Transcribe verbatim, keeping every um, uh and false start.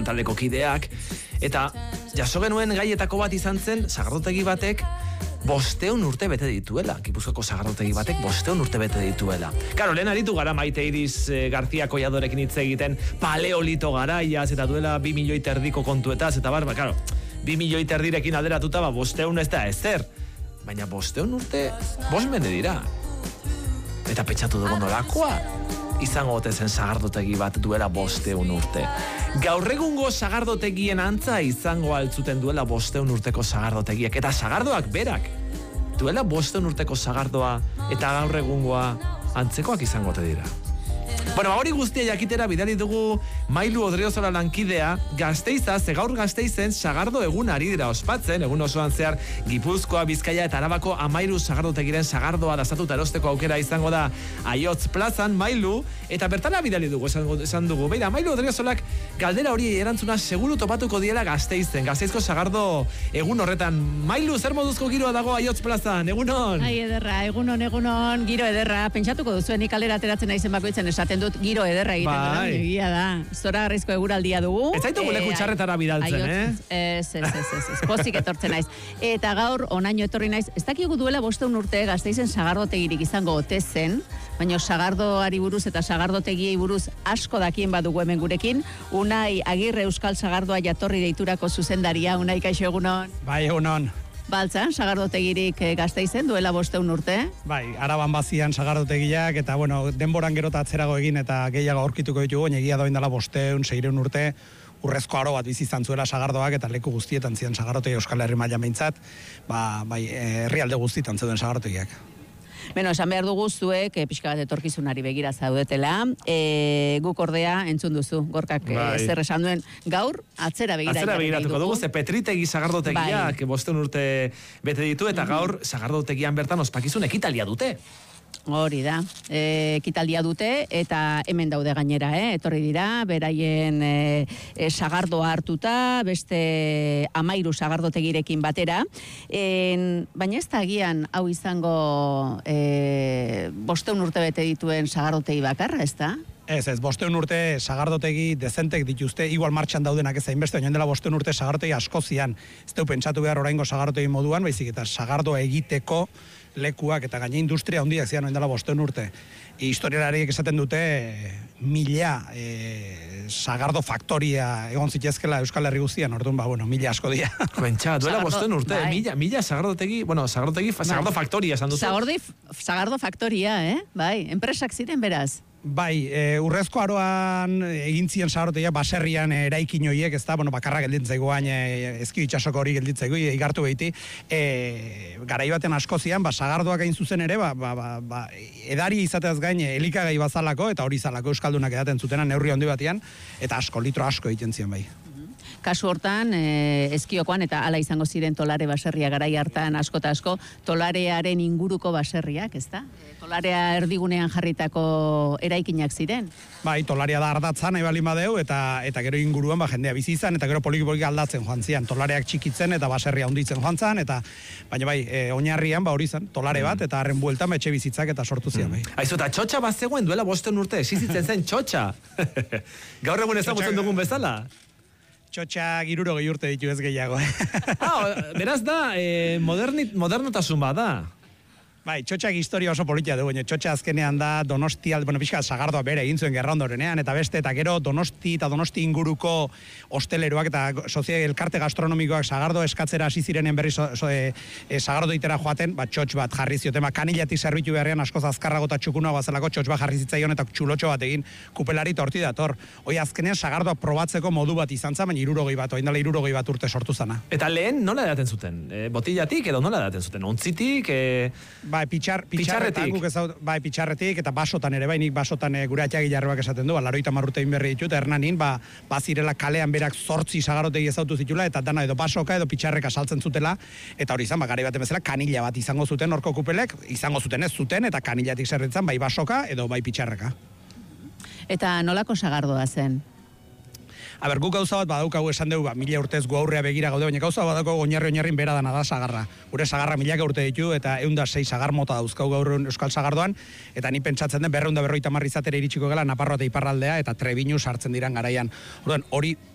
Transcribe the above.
taldeko kideak, eta jaso genuen gaietako bat izan zen sagardotegi batek bosteun urte bete dituela. Gipuzkoako sagardotegi batek bosteun urte bete dituela. Karo, lehen aritu gara Maite Iris e, García Colladorekin hitz egiten paleolito garaiaz, eta duela bi milioi terdiko kontuetaz, eta bar, ba, karo, bi milioi terdirekin alderatuta, ba, bosteun ez da ezer. Baina bosteun urte, bost mende dira. Eta pentsatu dugu nolakoa izango ote zen sagardotegi bat duela bosteun urte. Gaur egungo sagardotegien antza izango altzuten duela bosteun urteko sagardotegiak. Eta sagardoak berak duela bosteun urteko sagardoa eta gaur egungoa antzekoak izango ote dira. Bueno, hori guztia jakitera bidali dugu Mailu Odriozola lankidea Gasteiza, ze gaur Gasteizen sagardo egun ari dira ospatzen, egun osoan zehar Gipuzkoa, Bizkaia eta Arabako amairu sagardotegiren sagardoa dastatuta erosteko aukera izango da Aiotz plazan, Mailu, eta bertara bidali dugu, esan, esan dugu. Beira, Mailu Odriozolak galdera hori erantzuna seguru topatuko diela Gasteizen, Gasteizko sagardo egun horretan. Mailu, zer moduzko giroa dago Aiotz plazan, egunon? Ai, ederra, egunon, egunon, giro ederra, pentsatuko duzuen ikalera ateratzen naizen bakoitzen esaten dut giro ederra egiten dut, egia da. Zoragarrizko eguraldia dugu. Ez zaitu guleko txarretara bidaltzen, eh? Ez, ez, ez, ez, ez, pozik etortzen naiz. Eta gaur, onaino etorri naiz, ez dakigu duela bosteun urte Gasteizen sagardotegirik izango ote zen, baina sagardoari buruz eta sagardotegiei buruz asko dakien badugu hemen gurekin. Unai Agirre Euskal Sagardoa jatorri deiturako zuzendaria. Unai, kaixo, egunon? Bai, egunon. Baltza, sagardotegirik Gasteizen duela bosteun urte? Bai, Araban bazian sagardotegiak, eta bueno, denboran gerota atzerago egin eta gehiago aurkituko ditugu, egia doin dela bosteun, seireun urte, urrezko aro bat bizi izan zuela sagardoak, eta leku guztietan zian sagardotegia Euskal Herri mailan behintzat, ba, bai, herrialde guztietan zeuden sagardotegiak. Beno, esan behar dugu zuek, e, pixka bat etorkizunari begira zaudetela, e, guk ordea entzun duzu, Gorkak bai. Zer esan duen, gaur, atzera begira. Atzera begiratuko dugu, ze Petritegi sagardotegiak bai. bosteun urte bete ditu, eta gaur sagardotegian bertan ospakizun ekitalia dute. Hori da, e, ekitaldia dute eta hemen daude gainera, eh? Etorri dira, beraien e, e, sagardoa hartuta, beste amairu sagardotegirekin batera, e, baina ez da agian hau izango e, bosteun urte bete dituen sagardotegi bakarra, ez da? Ez, ez, bosteun urte sagardotegi dezentek dituzte, igual martxan daudenak ez hainbeste, baina dela bosteun urte sagardotegi asko zian. Ez deu pentsatu behar oraingo sagardotegi moduan, baizik eta sagardoa egiteko lekuak eta gaine industria handiak zian oindela bosteun urte. E, historialariek esaten dute mila e, sagardo faktoria egon zitezkela Euskal Herri guztian, orduan, ba, bueno, mila asko dira. Pentsa, duela bosteun urte, bai. mila, mila sagardotegi, bueno, sagardotegi, bai. sagardo faktoria esan duzu. Sagordi, sagardo faktoria, eh? Bai, enpresak ziren beraz. Bai, e, urrezko aroan egin ziren sagardotegia baserrian eraikin horiek, ez da, bueno, bakarra gelditzen guain e, ezki itxasoko hori gelditzen gu, igartu behiti, e, garai baten asko zian, ba, sagardoak egin zuzen ere, ba, ba, ba, ba, edari izateaz gain elikagai bazalako, eta hori zalako euskaldunak edaten zutena neurri handi batean, eta asko, litro asko egiten zian bai. Kasu hortan, e, ezkiokoan, eta hala izango ziren Tolare baserria garai hartan asko eta asko, Tolarearen inguruko baserriak, ez da? Tolarea erdigunean jarritako eraikinak ziren. Bai, Tolarea da ardatzan, nahi balin badeu, eta, eta gero inguruan ba, jendea bizi izan, eta gero poliki-poliki aldatzen joan zian. Tolareak txikitzen eta baserria handitzen joan zan, eta baina bai, e, oinarrian ba hori zan, Tolare bat, eta harren bueltan etxe bizitzak eta sortu zian bai. Aizu, eta txotxa bat zegoen duela bosteun urte, existitzen zen txotxa. Gaur egun ezagutzen dugun bezala. Txotxa giruro gehi urte ditu ez gehiago. ah, beraz da, eh, modernit, modernotasun bat da. Bai, txotxak historia oso politia du, baina txotxa azkenean da Donosti, bueno, pixka sagardoa bere egin zuen gerra ondorenean, eta beste, eta gero Donosti eta Donosti inguruko hosteleroak eta sozia elkarte gastronomikoak sagardo eskatzera hasi zirenen berri so, so, e, e, sagardo itera joaten, ba, txotx bat jarri zioten, ba, kanilatik zerbitu beharrean askoz azkarrago eta txukuna bazelako txotx bat jarri zitzaion eta txulotxo bat egin kupelari eta horti dator. Hoi azkenean sagardoa probatzeko modu bat izan zen, baina irurogei bat, oindala irurogei bat urte sortu zana. Eta lehen nola edaten zuten? E, botillatik edo nola edaten zuten? Ontzitik? E... Bai, pitxar, pitxarretik. Ezau, bai, pitxarretik, eta basotan ere, bai, nik basotan e, gure atxagi jarroak esaten du, laroita marrute inberri ditut, Hernanin, ba, bazirela kalean berak zortzi sagarotegi ezautu zitula, eta dana edo basoka edo pitxarreka saltzen zutela, eta hori izan, ba, gari baten bezala, kanila bat izango zuten horko kupelek, izango zuten ez zuten, eta kanilatik zerretzen, bai basoka edo bai pitxarreka. Eta nolako sagardoa zen? Aber, guk gauza bat badaukagu esan dugu, ba, mila urtez gu aurrea begira gaude, baina gauza bat badaukagu oinarri oinarrin bera dana da sagarra. Gure sagarra milaka urte ditu, eta eunda sei sagar mota dauzkau gaur euskal sagardoan, eta ni pentsatzen den berreunda berroita marri izatera iritsiko gela Naparroa eta Iparraldea, eta Trebinu sartzen diran garaian. Orduan, hori